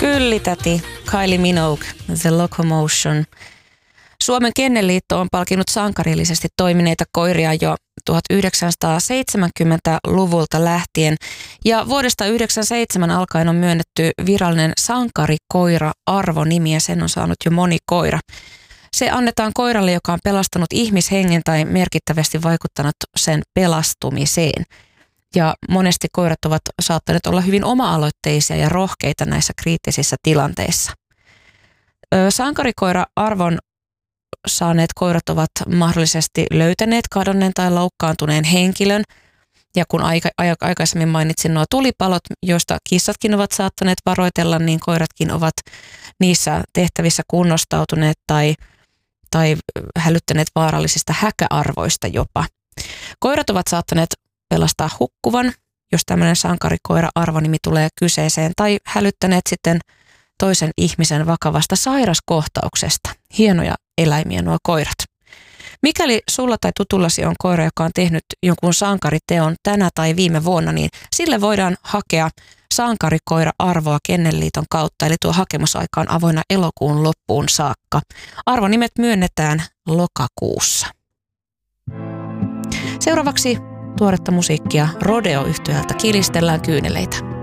Kyllä, täti. Kylie Minogue, The Locomotion. Suomen Kennelliitto on palkinut sankarillisesti toimineita koiria jo 1970-luvulta lähtien. Ja vuodesta 1997 alkaen on myönnetty virallinen sankarikoira-arvonimi ja sen on saanut jo moni koira. Se annetaan koiralle, joka on pelastanut ihmishengen tai merkittävästi vaikuttanut sen pelastumiseen. Ja monesti koirat ovat saattaneet olla hyvin oma-aloitteisia ja rohkeita näissä kriittisissä tilanteissa. Sankarikoira-arvon saaneet koirat ovat mahdollisesti löytäneet kadonneen tai loukkaantuneen henkilön. Ja kun aikaisemmin mainitsin nuo tulipalot, joista kissatkin ovat saattaneet varoitella, niin koiratkin ovat niissä tehtävissä kunnostautuneet tai hälyttäneet vaarallisista häkäarvoista jopa. Koirat ovat saattaneet pelastaa hukkuvan, jos tämmöinen sankarikoira-arvonimi tulee kyseeseen, tai hälyttäneet sitten toisen ihmisen vakavasta sairaskohtauksesta. Hienoja eläimiä nuo koirat. Mikäli sulla tai tutullasi on koira, joka on tehnyt jonkun sankariteon tänä tai viime vuonna, niin sille voidaan hakea sankarikoira-arvoa Kennelliiton kautta, eli tuo hakemusaika on avoinna elokuun loppuun saakka. Arvonimet myönnetään lokakuussa. Seuraavaksi tuoretta musiikkia Rodeo-yhtyöltä Kilistellään kyyneleitä.